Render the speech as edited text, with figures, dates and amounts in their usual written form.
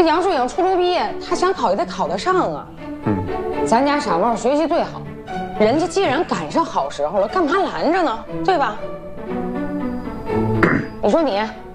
这杨树影初中毕业，他想考也得考得上啊。咱家傻帽学习最好，人家既然赶上好时候了，干嘛拦着呢？对吧？你说你